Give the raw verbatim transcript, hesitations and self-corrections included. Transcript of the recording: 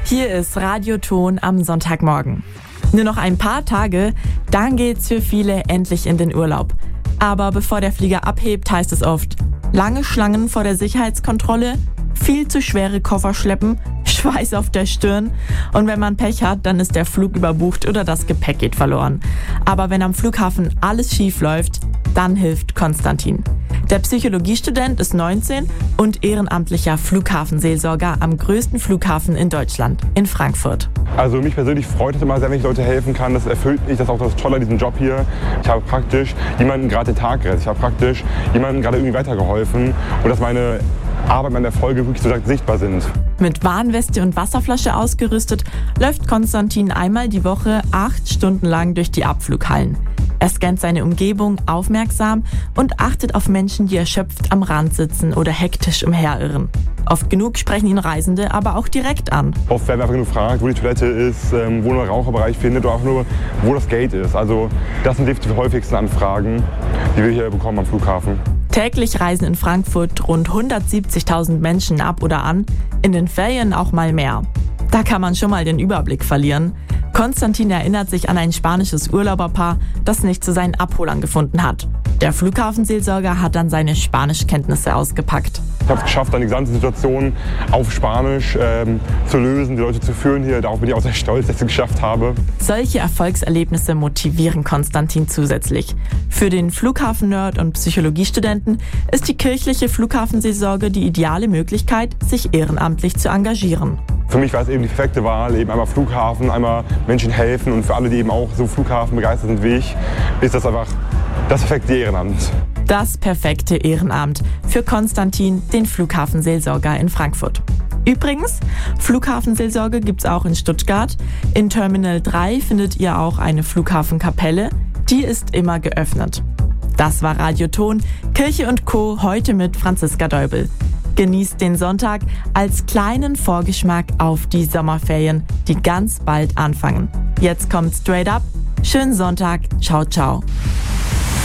Hier ist Radioton am Sonntagmorgen. Nur noch ein paar Tage, dann geht's für viele endlich in den Urlaub. Aber bevor der Flieger abhebt, heißt es oft: lange Schlangen vor der Sicherheitskontrolle, viel zu schwere Koffer schleppen, Schweiß auf der Stirn und wenn man Pech hat, dann ist der Flug überbucht oder das Gepäck geht verloren. Aber wenn am Flughafen alles schief läuft, dann hilft Konstantin. Der Psychologiestudent ist neunzehn und ehrenamtlicher Flughafenseelsorger am größten Flughafen in Deutschland, in Frankfurt. Also mich persönlich freut es immer sehr, wenn ich Leute helfen kann. Das erfüllt mich, das ist auch das Tolle an diesem Job hier. Ich habe praktisch jemanden gerade den Tag gerettet. Ich habe praktisch jemanden gerade irgendwie weitergeholfen und dass meine Arbeit, meine Erfolge wirklich so sichtbar sind. Mit Warnweste und Wasserflasche ausgerüstet, läuft Konstantin einmal die Woche acht Stunden lang durch die Abflughallen. Er scannt seine Umgebung aufmerksam und achtet auf Menschen, die erschöpft am Rand sitzen oder hektisch umherirren. Oft genug sprechen ihn Reisende aber auch direkt an. Oft werden wir einfach nur gefragt, wo die Toilette ist, wo man einen Raucherbereich findet oder auch nur, wo das Gate ist. Also das sind die häufigsten Anfragen, die wir hier bekommen am Flughafen. Täglich reisen in Frankfurt rund hundertsiebzigtausend Menschen ab oder an, in den Ferien auch mal mehr. Da kann man schon mal den Überblick verlieren. Konstantin erinnert sich an ein spanisches Urlauberpaar, das nicht zu seinen Abholern gefunden hat. Der Flughafenseelsorger hat dann seine Spanischkenntnisse ausgepackt. Ich habe es geschafft, dann die gesamte Situation auf Spanisch ähm, zu lösen, die Leute zu führen hier. Darauf bin ich auch sehr stolz, dass ich es geschafft habe. Solche Erfolgserlebnisse motivieren Konstantin zusätzlich. Für den Flughafen-Nerd und Psychologiestudenten ist die kirchliche Flughafenseelsorge die ideale Möglichkeit, sich ehrenamtlich zu engagieren. Für mich war es eben die perfekte Wahl, eben einmal Flughafen, einmal Menschen helfen und für alle, die eben auch so Flughafen begeistert sind wie ich, ist das einfach das perfekte Ehrenamt. Das perfekte Ehrenamt für Konstantin, den Flughafenseelsorger in Frankfurt. Übrigens, Flughafenseelsorge gibt's auch in Stuttgart. In Terminal drei findet ihr auch eine Flughafenkapelle. Die ist immer geöffnet. Das war Radioton, Kirche und Co. heute mit Franziska Deubel. Genießt den Sonntag als kleinen Vorgeschmack auf die Sommerferien, die ganz bald anfangen. Jetzt kommt Straight Up. Schönen Sonntag. Ciao, ciao.